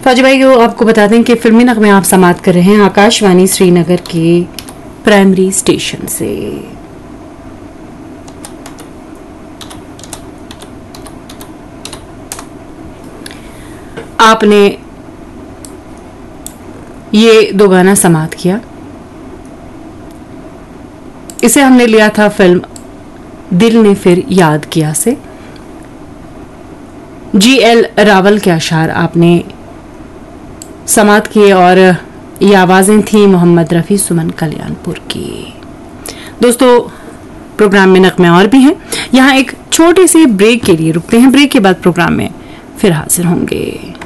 फौजी भाई आपको बता दें कि फिल्मी नगमे आप समात कर रहे हैं आकाशवाणी श्रीनगर के प्राइमरी स्टेशन से। आपने ये दो गाना समात किया, इसे हमने लिया था फिल्म दिल ने फिर याद किया से। जी.एल. रावल के अशार आपने समात किए और ये आवाजें थी मोहम्मद रफी सुमन कल्याणपुर की। दोस्तों प्रोग्राम में नगमे और भी हैं, यहाँ एक छोटे से ब्रेक के लिए रुकते हैं। ब्रेक के बाद प्रोग्राम में फिर हाजिर होंगे।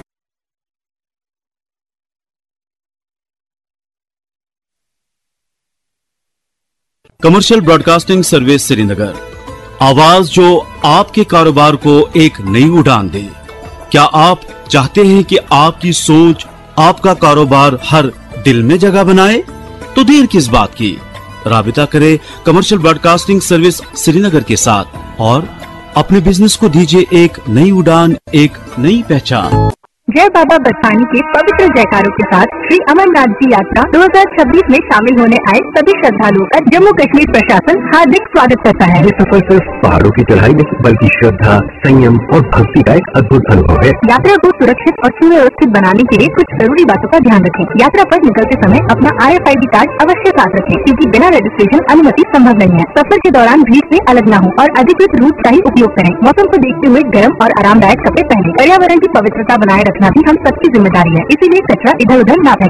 कमर्शियल ब्रॉडकास्टिंग सर्विस श्रीनगर, आवाज जो आपके कारोबार को एक नई उड़ान दे। क्या आप चाहते हैं कि आपकी सोच आपका कारोबार हर दिल में जगह बनाए? तो देर किस बात की, राबिता करें कमर्शियल ब्रॉडकास्टिंग सर्विस श्रीनगर के साथ और अपने बिजनेस को दीजिए एक नई उड़ान, एक नई पहचान। जय बाबा बरसानी के पवित्र जयकारों के साथ श्री अमरनाथ जी यात्रा 2026 में शामिल होने आए सभी श्रद्धालुओं का जम्मू कश्मीर प्रशासन हार्दिक स्वागत करता है। ये सफर सिर्फ पहाड़ों की चढ़ाई नहीं बल्कि श्रद्धा, संयम और भक्ति का एक अद्भुत अनुभव है। यात्रा को सुरक्षित और सुव्यवस्थित बनाने के लिए कुछ जरूरी बातों का ध्यान रखें। यात्रा पर निकलते समय अपना RFID कार्ड अवश्य साथ रखें, क्योंकि बिना रजिस्ट्रेशन अनुमति संभव नहीं है। सफर के दौरान भीड़ से अलग न हो और अधिकृत रूट का ही उपयोग करें। मौसम को देखते हुए गर्म और आरामदायक कपड़े पहने। पर्यावरण की पवित्रता बनाए रखना भी हम सबकी जिम्मेदारी है, इसीलिए कचरा इधर उधर न फेंकें।